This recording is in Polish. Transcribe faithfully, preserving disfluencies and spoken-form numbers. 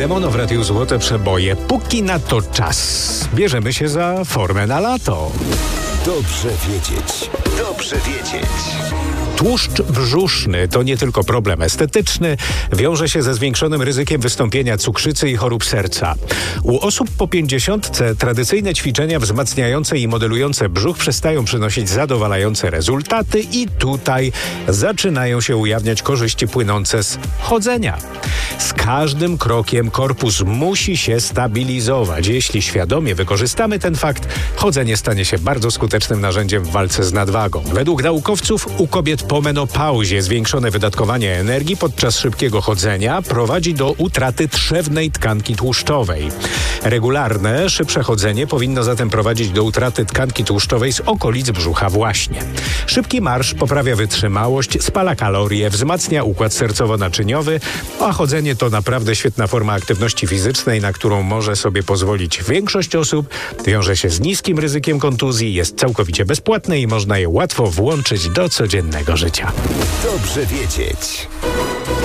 Demono w Radiu Złote Przeboje. Póki na to czas, bierzemy się za formę na lato. Dobrze wiedzieć. Dobrze wiedzieć. Tłuszcz brzuszny to nie tylko problem estetyczny, wiąże się ze zwiększonym ryzykiem wystąpienia cukrzycy i chorób serca. U osób po pięćdziesiątce tradycyjne ćwiczenia wzmacniające i modelujące brzuch przestają przynosić zadowalające rezultaty i tutaj zaczynają się ujawniać korzyści płynące z chodzenia. Z każdym krokiem korpus musi się stabilizować. Jeśli świadomie wykorzystamy ten fakt, chodzenie stanie się bardzo skutecznym narzędziem w walce z nadwagą. Według naukowców u kobiet po menopauzie zwiększone wydatkowanie energii podczas szybkiego chodzenia prowadzi do utraty trzewnej tkanki tłuszczowej. Regularne, szybsze chodzenie powinno zatem prowadzić do utraty tkanki tłuszczowej z okolic brzucha właśnie. Szybki marsz poprawia wytrzymałość, spala kalorie, wzmacnia układ sercowo-naczyniowy, a chodzenie to naprawdę świetna forma aktywności fizycznej, na którą może sobie pozwolić większość osób. Wiąże się z niskim ryzykiem kontuzji, jest całkowicie bezpłatne i można je łatwo włączyć do codziennego życia. Dobrze wiedzieć.